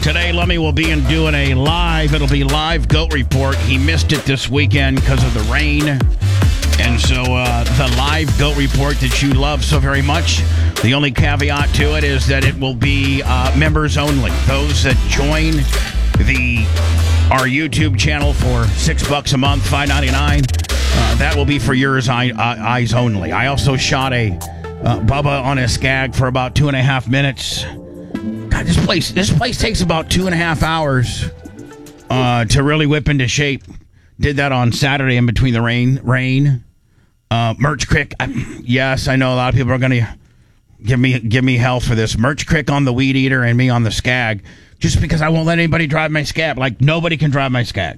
Today, Lummy will be doing a live. It'll be live goat report. He missed it this weekend because of the rain. And so the live goat report that you love so very much, the only caveat to it is that it will be members only. Those that join our YouTube channel for $6 a month, $5.99, that will be for yours eyes only. I also shot a Bubba on a skag for about 2.5 minutes. God, this place takes about 2.5 hours to really whip into shape. Did that on Saturday in between the rain. Merch Crick, yes, I know a lot of people are going to give me hell for this. Merch Crick on the Weed Eater and me on the skag, just because I won't let anybody drive my skag. Like, nobody can drive my skag.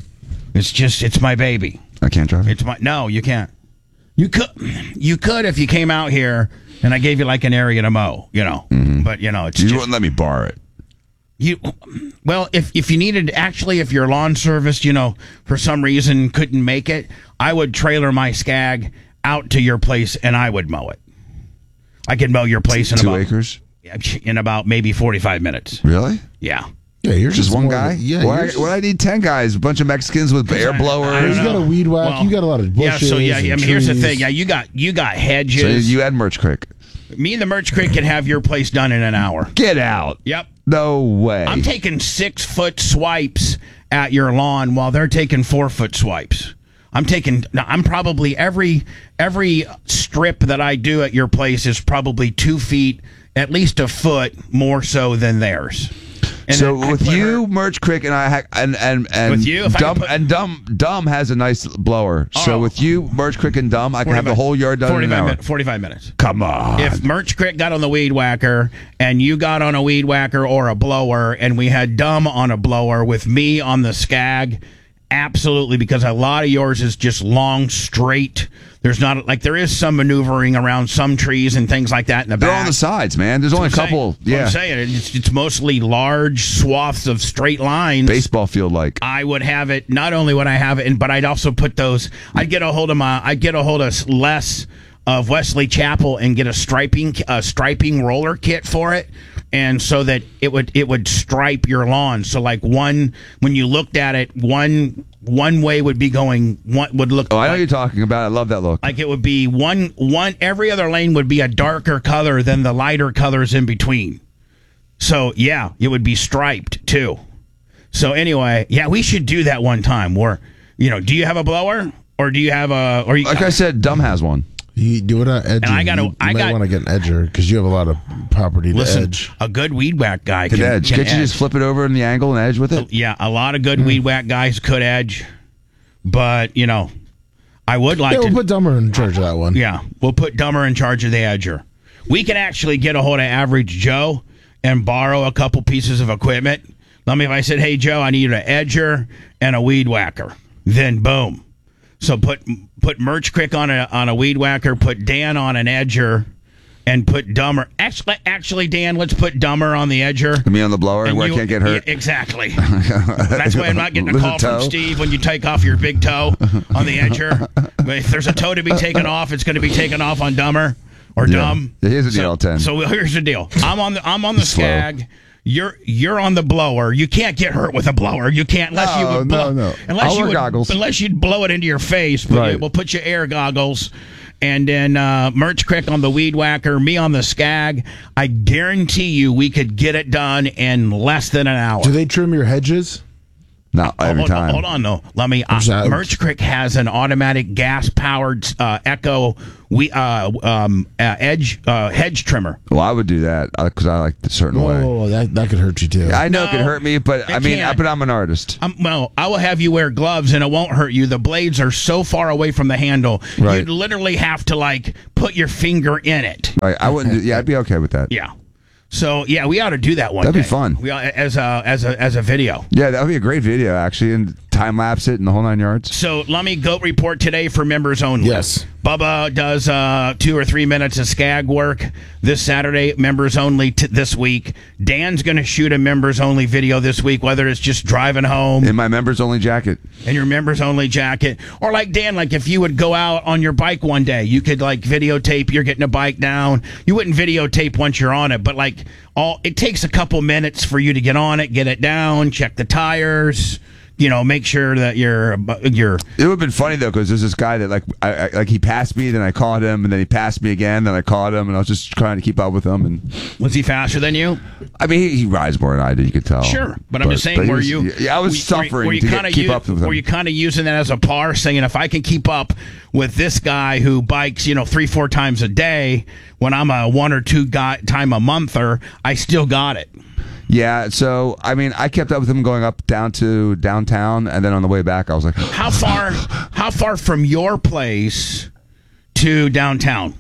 It's my baby. I can't drive it? No, you can't. You could if you came out here and I gave you like an area to mow, Mm-hmm. But it's you wouldn't let me borrow it. Well, if you needed, actually, if your lawn service, for some reason couldn't make it, I would trailer my skag out to your place and I would mow it. I could mow your place in 2 acres? In about maybe 45 minutes. Really? Yeah. Yeah, you're just one guy? Yeah. Why I need 10 guys? A bunch of Mexicans with air blowers. You got a weed whack. Well, you got a lot of bushes. Yeah, so here's the thing. Yeah, you got hedges. So you had Merch Crick. Me and the Merch Crick can have your place done in an hour. Get out. Yep. No way. I'm taking 6-foot swipes at your lawn while they're taking 4-foot swipes. I'm probably every strip that I do at your place is probably 2 feet, at least a foot more so than theirs. And so with you, Merch Crick, and I, and with you, Dumb has a nice blower. So with you, Merch Crick, and Dumb, I can have the whole yard done in an hour. 45 minutes. Come on. If Merch Crick got on the weed whacker and you got on a weed whacker or a blower, and we had Dumb on a blower with me on the skag, absolutely, because a lot of yours is just long, straight. There's not there is some maneuvering around some trees and things like that in the back. They're on the sides, man. There's only a couple. Yeah, I'm saying it's mostly large swaths of straight lines. Baseball field like. I would have it. Not only would I have it, but I'd also put those. I'd get a hold of Les of Wesley Chapel and get a striping roller kit for it. And so that it would stripe your lawn. So like when you looked at it, one way would be going. One would look. Oh, I know what you're talking about. I love that look. Like it would be one. Every other lane would be a darker color than the lighter colors in between. So yeah, it would be striped too. So anyway, yeah, we should do that one time. Where do you have a blower or do you have a? Or like I said, Dumb has one. You do it on edge. And you might want to get an edger because you have a lot of property to edge. A good weed whack guy can edge. Can't you just flip it over in the angle and edge with it? Yeah, a lot of good weed whack guys could edge, but I would like to. We'll put Dumber in charge of that one. Yeah, we'll put Dumber in charge of the edger. We can actually get a hold of Average Joe and borrow a couple pieces of equipment. If I said, "Hey Joe, I need an edger and a weed whacker," then boom. So put Merch Crick on a weed whacker, put Dan on an edger, and put Dumber. Actually, Dan, let's put Dumber on the edger. Me on the blower where I can't get hurt. Yeah, exactly. That's why I'm not getting a call from Steve when you take off your big toe on the edger. If there's a toe to be taken off, it's going to be taken off on Dumber or Dumb. Here's the deal, 10. So here's the deal. I'm on the skag. You're on the blower. You can't get hurt with a blower. You can't unless you would blow. No. Unless you'd blow it into your face. But right. We'll put your air goggles. And then Merch Crick on the weed whacker, me on the skag. I guarantee you we could get it done in less than an hour. Do they trim your hedges? No, every time. Hold on, though. Merch Crick has an automatic gas-powered Echo hedge trimmer. Well, I would do that because I like the certain way. Oh, that could hurt you too. I know it could hurt me, but but I'm an artist. Well, I will have you wear gloves, and it won't hurt you. The blades are so far away from the handle, right. You'd literally have to put your finger in it. Right, I wouldn't. I'd be okay with that. Yeah. So we ought to do that one. That'd day. be fun. We ought, as a video. Yeah, that would be a great video actually. And time-lapse it and the whole 9 yards. So let me goat report today for members only. Yes. Bubba does 2 or 3 minutes of skag work this Saturday, members only this week. Dan's going to shoot a members only video this week, whether it's just driving home. In my members only jacket. In your members only jacket. Or like Dan, like if you would go out on your bike one day, you could like videotape you're getting a bike down. You wouldn't videotape once you're on it, but like it takes a couple minutes for you to get on it, get it down, check the tires. Make sure that you're. It would have been funny though, because there's this guy that like he passed me, then I caught him, and then he passed me again, then I caught him, and I was just trying to keep up with him. And was he faster than you? I mean, he rides more than I do. You could tell. Sure, but I'm just saying, I was suffering to keep up with him. Were you kind of using that as a par, saying if I can keep up with this guy who bikes, 3-4 times a day, when I'm a 1 or 2 time a monther, I still got it. Yeah, so I mean, I kept up with him going up down to downtown, and then on the way back, I was like, "How far from your place to downtown?"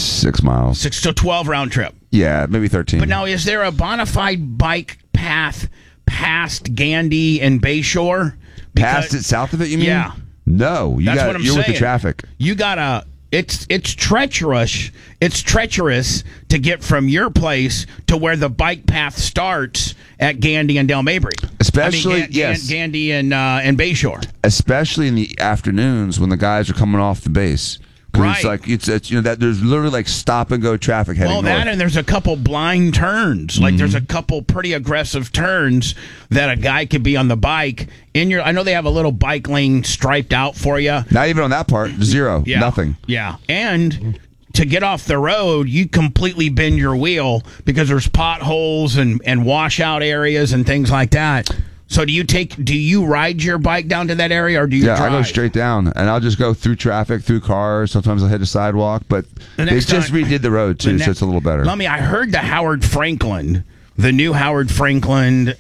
6 miles. 6 to 12 round trip. Yeah, maybe 13. But now, is there a bona fide bike path past Gandy and Bayshore? Past it, south of it, you mean? Yeah. No, That's what I'm you're saying. with the traffic. You gotta. It's treacherous. It's treacherous to get from your place to where the bike path starts at Gandy and Del Mabry. Especially, yes, Gandy and Bayshore. Especially in the afternoons when the guys are coming off the base. Right. It's like that there's literally like stop and go traffic heading north. That and there's a couple blind turns. Like there's a couple pretty aggressive turns that a guy could be on the bike I know they have a little bike lane striped out for you. Not even on that part. Zero. Yeah. Nothing. Yeah. And to get off the road, you completely bend your wheel because there's potholes and washout areas and things like that. So do you ride your bike down to that area, or do you drive? I go straight down, and I'll just go through traffic, through cars. Sometimes I'll hit a sidewalk, but they just redid the road, too, so it's a little better. I heard the Howard Franklin, the new Howard Franklin,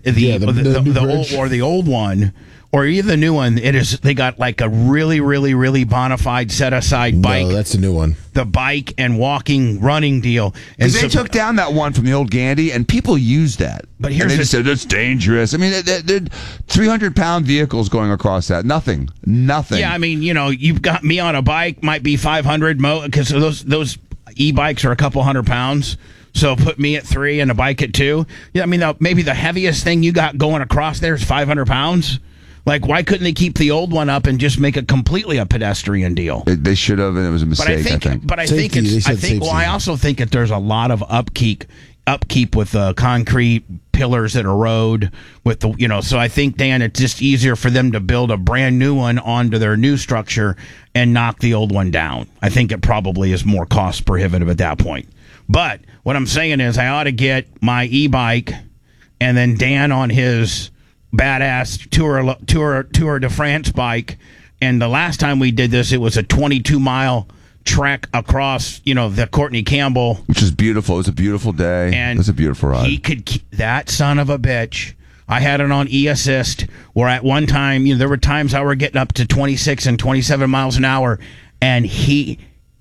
the old one, or either the new one, they got like a really, really, really bona fide set-aside bike. No, that's a new one. The bike and walking, running deal. And they took down that one from the old Gandy, and people used that. But here's they just said, it's dangerous. I mean, they're 300-pound vehicles going across that. Nothing. Yeah, I mean, you've got me on a bike, might be 500, because those e-bikes are a couple £100. So put me at 3 and a bike at 2. Yeah, I mean, maybe the heaviest thing you got going across there is 500 pounds. Like, why couldn't they keep the old one up and just make it completely a pedestrian deal? They should have, and it was a mistake, I think. But I also think that there's a lot of upkeep with the concrete pillars that erode with the, so I think, Dan, it's just easier for them to build a brand new one onto their new structure and knock the old one down. I think it probably is more cost prohibitive at that point. But what I'm saying is I ought to get my e-bike and then Dan on his badass Tour de France bike. And the last time we did this, it was a 22-mile trek across, the Courtney Campbell. Which is beautiful. It was a beautiful day. And it was a beautiful ride. That son of a bitch. I had it on e-assist where at one time, there were times I were getting up to 26 and 27 miles an hour. And he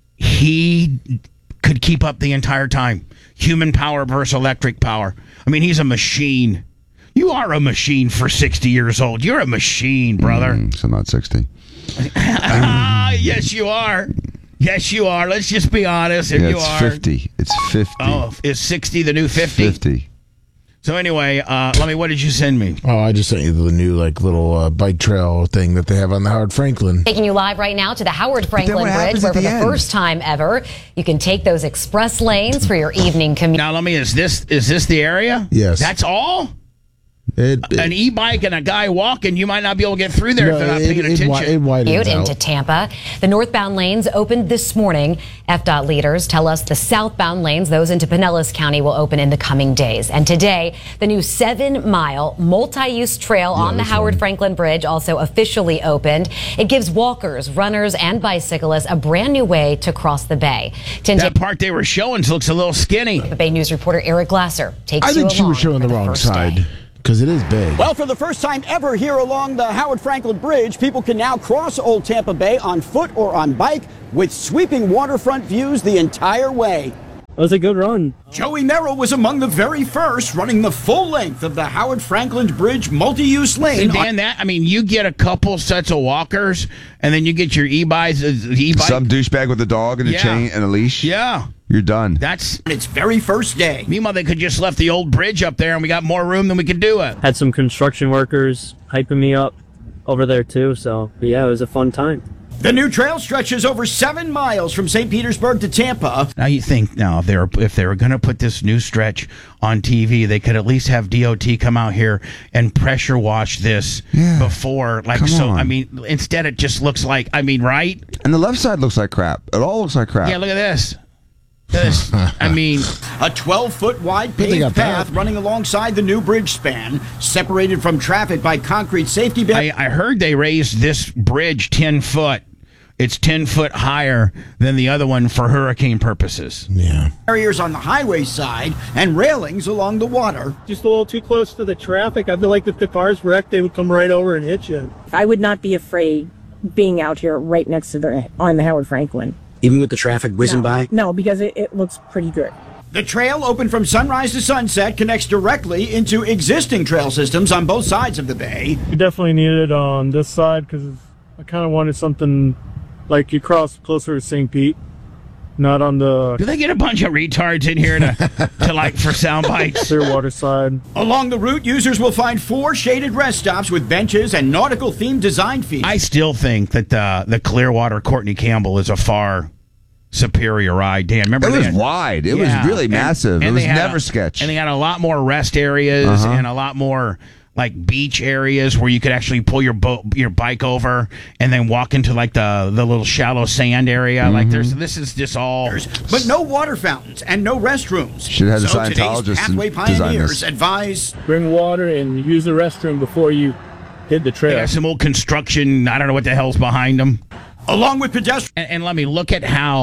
could keep up the entire time. Human power versus electric power. I mean, he's a machine. You are a machine for 60 years old. You're a machine, brother. So not 60. Yes, you are. Yes, you are. Let's just be honest. It's 50. It's 50. Oh, is 60 the new 50? 50. So anyway, what did you send me? Oh, I just sent you the new little bike trail thing that they have on the Howard Franklin. Taking you live right now to the Howard Franklin Bridge, where for the first time ever, you can take those express lanes for your evening commute. Now, is this the area? Yes. That's all? An e-bike and a guy walking, you might not be able to get through there if they're not paying attention. Into Tampa. The northbound lanes opened this morning. FDOT leaders tell us the southbound lanes, those into Pinellas County, will open in the coming days. And today, the new 7-mile multi-use trail on the Howard Franklin Bridge also officially opened. It gives walkers, runners, and bicyclists a brand new way to cross the bay. That part they were showing looks a little skinny. The Bay News reporter Eric Glasser takes you along. I think she was showing the wrong side. Because it is big. Well, for the first time ever here along the Howard Franklin Bridge, people can now cross Old Tampa Bay on foot or on bike with sweeping waterfront views the entire way. It was a good run. Joey Merrill was among the very first running the full length of the Howard Franklin Bridge multi-use lane. Dan, you get a couple sets of walkers, and then you get your e-bikes. Some douchebag with a dog and a chain and a leash. Yeah. You're done. That's its very first day. Meanwhile, they could just left the old bridge up there, and we got more room than we could do it. Had some construction workers hyping me up over there too, so but yeah, it was a fun time. The new trail stretches over 7 miles from St. Petersburg to Tampa. Now you think if they were going to put this new stretch on TV, they could at least have DOT come out here and pressure wash this before. Instead it just looks like right? And the left side looks like crap. It all looks like crap. Yeah, look at this. A 12-foot wide paved path running alongside the new bridge span, separated from traffic by concrete safety barriers. I heard they raised this bridge 10 foot. It's 10 foot higher than the other one for hurricane purposes. Yeah. Barriers on the highway side and railings along the water. Just a little too close to the traffic. I feel like if the cars wrecked, they would come right over and hit you. I would not be afraid being out here right next to on the Howard Franklin. Even with the traffic whizzing by? No, because it looks pretty good. The trail, open from sunrise to sunset, connects directly into existing trail systems on both sides of the bay. We definitely need it on this side because I kind of wanted something like you cross closer to St. Pete, not on the... Do they get a bunch of retards in here to for sound bites? Clearwater side. Along the route, users will find 4 shaded rest stops with benches and nautical-themed design features. I still think that the Clearwater Courtney Campbell is a far superior ride. Dan, remember it was wide. It was really massive. It was never sketch. And they had a lot more rest areas and a lot more beach areas where you could actually pull your bike over and then walk into the little shallow sand area. This is just all, but no water fountains and no restrooms. Should have the Scientologists pathway pioneers advise bring water and use the restroom before you hit the trail. There's some old construction. I don't know what the hell's behind them. Along with pedestrians. And let me look at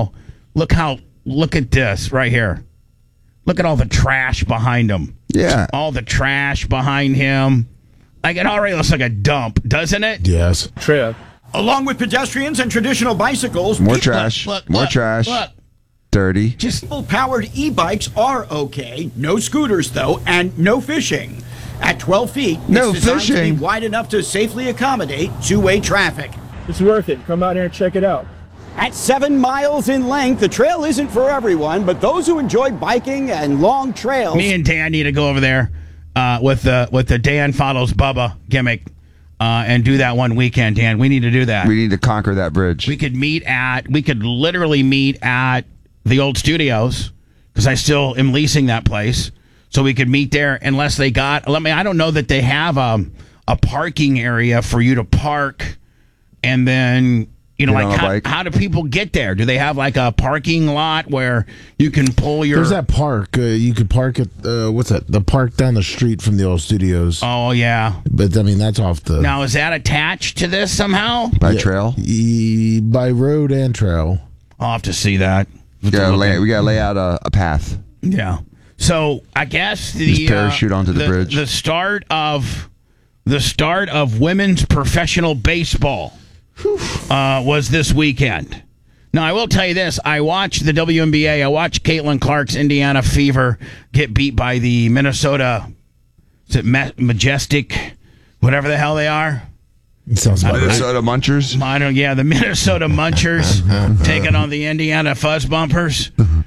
this right here. Look at all the trash behind him. Yeah. All the trash behind him. It already looks like a dump, doesn't it? Yes. Trail. Along with pedestrians and traditional bicycles. More trash. More trash. Look. Dirty. Just powered e-bikes are okay. No scooters, though, and no fishing. At 12 feet, no it's designed fishing. to be wide enough to safely accommodate two-way traffic. It's worth it. Come out here and check it out. At 7 miles in length, the trail isn't for everyone, but those who enjoy biking and long trails. Me and Dan need to go over there with the Dan follows Bubba gimmick and do that one weekend, Dan. We need to do that. We need to conquer that bridge. We could literally meet at the old studios because I still am leasing that place. So we could meet there unless they got, I don't know that they have a parking area for you to park and then... how do people get there? Do they have a parking lot where you can pull your... There's that park. You could park at, what's that? The park down the street from the old studios. Oh, yeah. But, that's off the... Now, is that attached to this somehow? By trail? By road and trail. I'll have to see that. We got to lay out a path. Yeah. So, I guess just parachute onto the bridge. The start of women's professional baseball was this weekend. Now, I will tell you this. I watched the WNBA. I watched Caitlin Clark's Indiana Fever get beat by the Minnesota, Majestic, whatever the hell they are. It sounds about Minnesota right. Munchers? The Minnesota Munchers taking on the Indiana Fuzz Bumpers.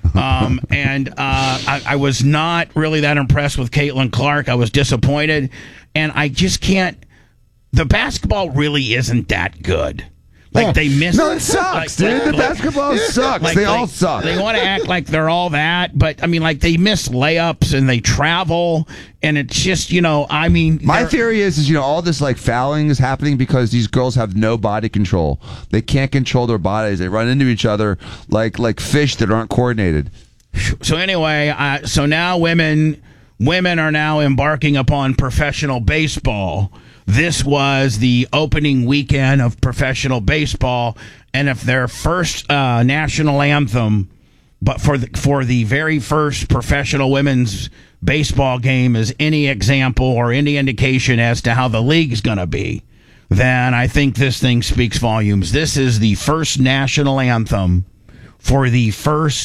I was not really that impressed with Caitlin Clark. I was disappointed. And I just can't. The basketball really isn't that good. They miss. No, it sucks, dude. The basketball sucks. They all suck. They want to act like they're all that, but they miss layups and they travel, and it's just My theory is all this fouling is happening because these girls have no body control. They can't control their bodies. They run into each other like fish that aren't coordinated. So anyway, so now women are now embarking upon professional baseball. This was the opening weekend of professional baseball, and if their first national anthem, but for the very first professional women's baseball game is any example or any indication as to how the league's going to be, then I think this thing speaks volumes. This is the first national anthem for the first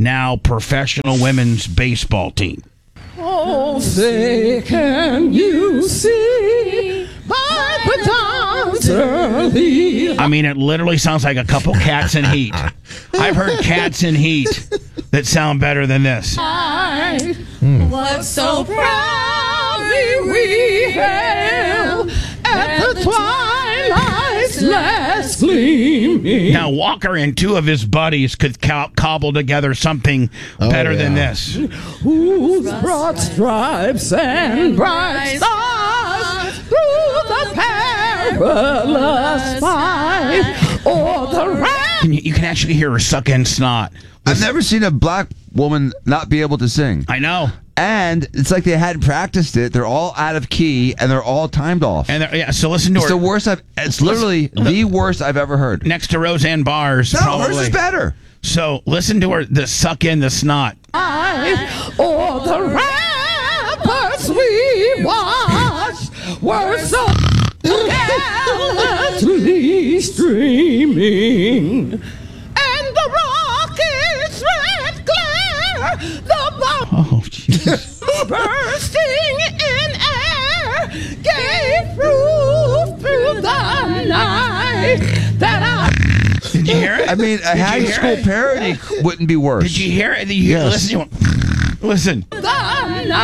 now professional women's baseball team. Oh, say can you see by the dawn's early... I mean, it literally sounds like a couple Cats in Heat. I've heard Cats in Heat that sound better than this. I was so proudly we hailed at the twilight's last gleaming. Now, Walker and two of his buddies could cobble together something better than this. Whose broad stripes and bright stars through the perilous fight o'er the You can actually hear her suck in snot. I've never seen a black woman not be able to sing. I know. And it's like they hadn't practiced it. They're all out of key and they're all timed off. And so listen to her. It's the worst it's literally the worst I've ever heard. Next to Roseanne Barr's. No, probably. hers is better. So listen to her suck in the snot. Or the ramparts we watched were so gallantly streaming, and the rocket's red glare, the bomb bursting in air, gave proof through the night that Did you hear it? I mean, a high school parody wouldn't be worse. Did you hear it? Yes. Listen. the